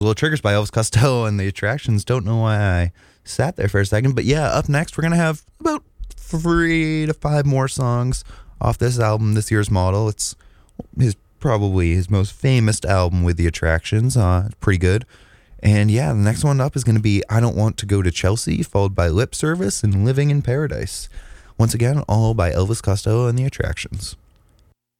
Little Triggers by Elvis Costello and the Attractions. Don't know why I sat there for a second. But yeah, up next, we're going to have about 3 to 5 more songs off this album, This Year's Model. It's probably his most famous album with the Attractions. Pretty good. And yeah, the next one up is going to be I Don't Want to Go to Chelsea, followed by Lip Service and Living in Paradise. Once again, all by Elvis Costello and the Attractions.